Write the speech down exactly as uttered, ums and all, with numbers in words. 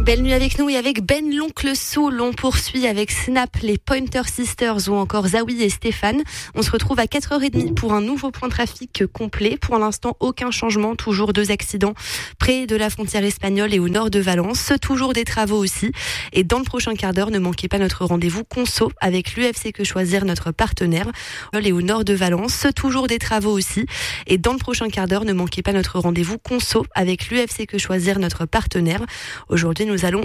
Belle nuit avec nous et avec Ben l'oncle Soul. On poursuit avec Snap, les Pointer Sisters ou encore Zawi et Stéphane. On se retrouve à quatre heures trente pour un nouveau point de trafic complet. Pour l'instant, aucun changement. Toujours deux accidents près de la frontière espagnole et au nord de Valence. Toujours des travaux aussi. Et dans le prochain quart d'heure, ne manquez pas notre rendez-vous conso avec l'U F C Que Choisir, notre partenaire. Et au nord de Valence, toujours des travaux aussi. Et dans le prochain quart d'heure, ne manquez pas notre rendez-vous conso avec l'U F C Que Choisir, notre partenaire. Aujourd'hui, nous allons